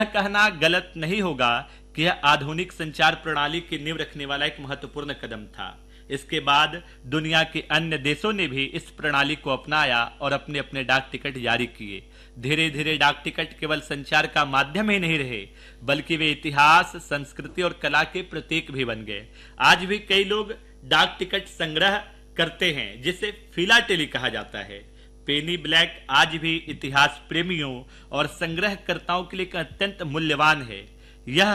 कहना गलत नहीं होगा कि यह आधुनिक संचार प्रणाली की नींव रखने वाला एक महत्वपूर्ण कदम था। इसके बाद दुनिया के अन्य देशों ने भी इस प्रणाली को अपनाया और अपने अपने डाक टिकट जारी किए। धीरे धीरे डाक टिकट केवल संचार का माध्यम ही नहीं रहे, बल्कि वे इतिहास, संस्कृति और कला के प्रतीक भी बन गए। आज भी कई लोग डाक टिकट संग्रह करते हैं, जिसे फिलाटेली कहा जाता है। पेनी ब्लैक आज भी इतिहास प्रेमियों और संग्रहकर्ताओं के लिए एक अत्यंत मूल्यवान है। यह